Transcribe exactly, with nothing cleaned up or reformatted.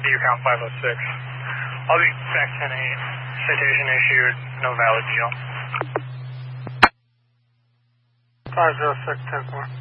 you count five oh six. I'll be back ten eight. Citation issued, no valid deal. five oh six, ten four.